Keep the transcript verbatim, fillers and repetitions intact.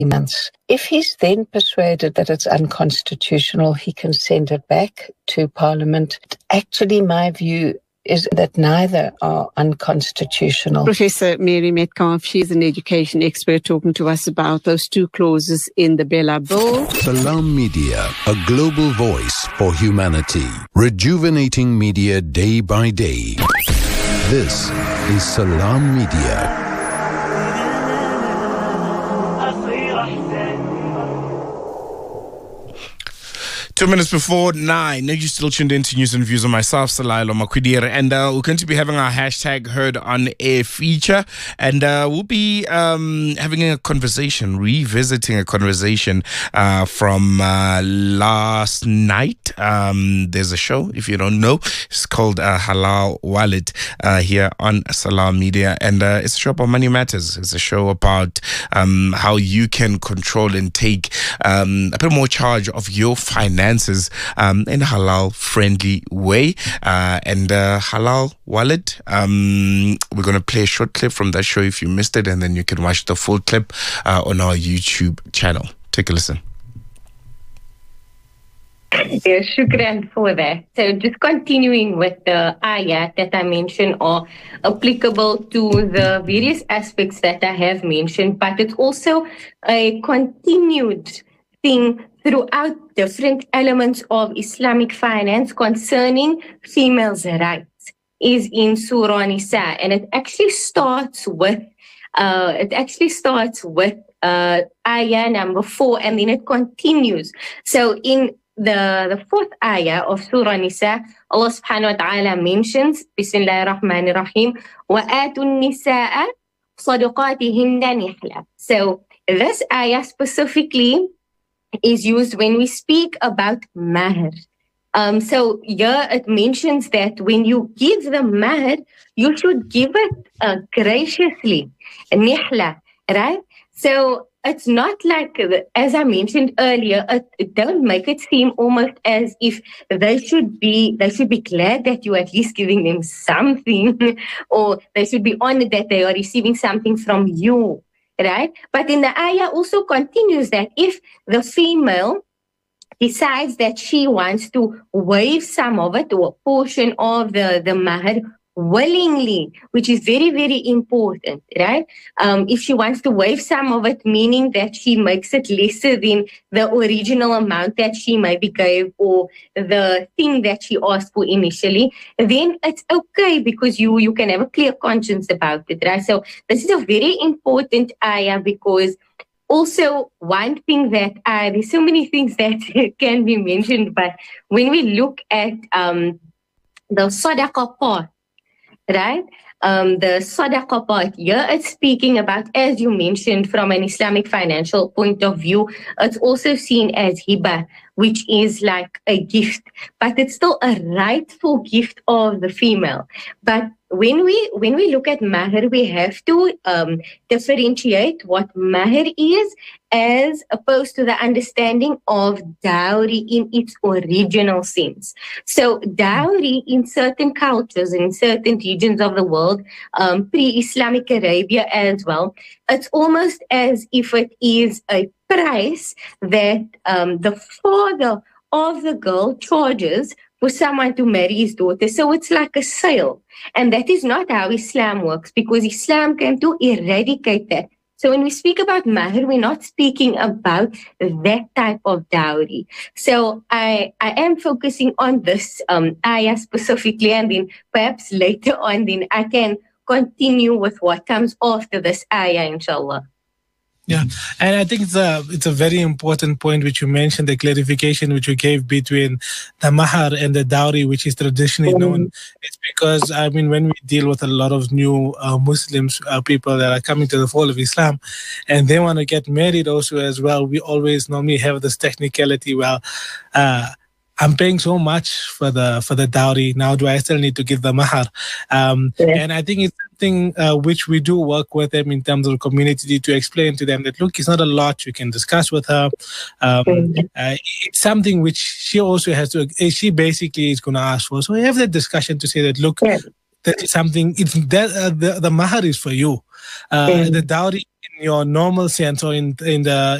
months. If he's then persuaded that it's unconstitutional, he can send it back to Parliament. Actually, my view is that neither are unconstitutional. Professor Mary Metcalf, she's an education expert talking to us about those two clauses in the Bella Bill. Salam Media, a global voice for humanity. Rejuvenating media day by day. This is Salam Media. Two minutes before nine. Now you're still tuned into News and Views on myself, Salailo Makwidire, and uh, we're going to be having our hashtag Heard on Air feature, and uh, we'll be um, having a conversation, revisiting a conversation uh, from uh, last night. Um, there's a show, if you don't know, it's called uh, Halal Wallet uh, here on Salam Media, and uh, it's a show about money matters. It's a show about um, how you can control and take um, a bit more charge of your finances. Um, in a halal-friendly way, uh, and uh, Halal Wallet. Um, we're going to play a short clip from that show if you missed it, and then you can watch the full clip uh, on our YouTube channel. Take a listen. Yeah, shukran for that. So just continuing with the ayat that I mentioned are applicable to the various aspects that I have mentioned, but it's also a continued thing throughout different elements of Islamic finance concerning females' rights is in Surah Nisa, and it actually starts with uh, it actually starts with uh, ayah number four, and then it continues. So in the the fourth ayah of Surah Nisa, Allah Subhanahu wa Taala mentions, Bismillahir Rahmanir Rahim, wa atun nisaa sadaqatihinna nihla. So this ayah specifically is used when we speak about mahr. Um, so here it mentions that when you give the mahr, you should give it uh, graciously, nihla, right? So it's not like, as I mentioned earlier, it, it don't make it seem almost as if they should be they should be glad that you are at least giving them something, or they should be honored that they are receiving something from you. Right? But in the ayah also continues that if the female decides that she wants to waive some of it or a portion of the, the mahr willingly, which is very, very important, right? Um, if she wants to waive some of it, meaning that she makes it lesser than the original amount that she maybe gave or the thing that she asked for initially, then it's okay because you, you can have a clear conscience about it, right? So this is a very important ayah because also one thing that, uh, there's so many things that can be mentioned, but when we look at um, the sadaqah part, right? Um, the sadaqah part here, it's speaking about, as you mentioned, from an Islamic financial point of view, it's also seen as hiba, which is like a gift, but it's still a rightful gift of the female. But when we when we look at mahr, we have to um, differentiate what mahr is as opposed to the understanding of dowry in its original sense. So dowry in certain cultures, in certain regions of the world, um, pre-Islamic Arabia as well, it's almost as if it is a price that um, the father of the girl charges for someone to marry his daughter. So it's like a sale. And that is not how Islam works, because Islam came to eradicate that. So when we speak about mahr, we're not speaking about that type of dowry. So I, I am focusing on this um, ayah specifically, and then perhaps later on, then I can continue with what comes after this ayah, inshallah. Yeah, and I think it's a it's a very important point which you mentioned, the clarification which you gave between the mahar and the dowry, which is traditionally mm-hmm. known. It's because, I mean, when we deal with a lot of new uh, Muslims, uh, people that are coming to the fold of Islam, and they want to get married also as well, we always normally have this technicality, well, uh, I'm paying so much for the for the dowry. Now, do I still need to give the mahar? Um, yeah. And I think it's something uh, which we do work with them in terms of the community to explain to them that, look, it's not a lot. You can discuss with her. Um, mm-hmm. uh, it's something which she also has to, she basically is going to ask for. So we have that discussion to say that, look, yeah. that is something, it's that, uh, the, the mahar is for you. Uh, mm-hmm. The dowry your normal sense or in in the